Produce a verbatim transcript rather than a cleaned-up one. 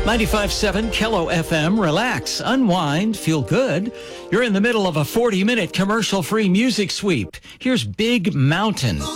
ninety-five point seven Kello F M. Relax, unwind, feel good. You're in the middle of a forty-minute commercial-free music sweep. Here's Big Mountain.